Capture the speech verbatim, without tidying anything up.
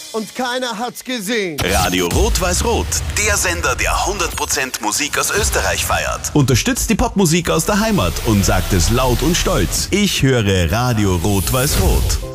und keiner hat's gesehen. Radio Rot-Weiß-Rot, der Sender, der hundert Prozent Musik aus Österreich feiert. Unterstützt die Popmusik aus der Heimat und sagt es laut und stolz. Ich höre Radio Rot-Weiß-Rot.